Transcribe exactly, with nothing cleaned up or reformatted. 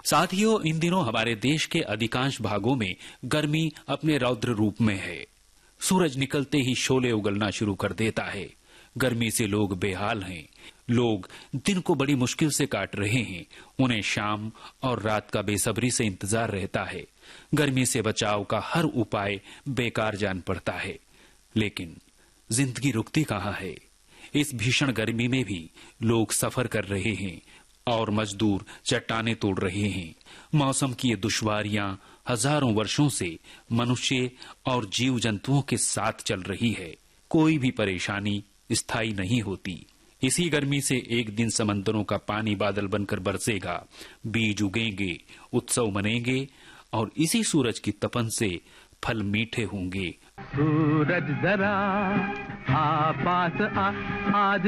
साथियों, इन दिनों हमारे देश के अधिकांश भागों में गर्मी अपने रौद्र रूप में है। सूरज निकलते ही शोले उगलना शुरू कर देता है। गर्मी से लोग बेहाल हैं। लोग दिन को बड़ी मुश्किल से काट रहे हैं। उन्हें शाम और रात का बेसब्री से इंतजार रहता है। गर्मी से बचाव का हर उपाय बेकार जान पड़ता है। लेकिन जिंदगी रुकती कहाँ है। इस भीषण गर्मी में भी लोग सफर कर रहे हैं और मजदूर चट्टाने तोड़ रहे हैं। मौसम की ये दुश्वारियां हजारों वर्षों से मनुष्य और जीव जंतुओं के साथ चल रही है। कोई भी परेशानी स्थायी नहीं होती। इसी गर्मी से एक दिन समंदरों का पानी बादल बनकर बरसेगा, बीज उगेंगे, उत्सव मनेंगे और इसी सूरज की तपन से फल मीठे होंगे। सूरज जरा आ पास आ, आज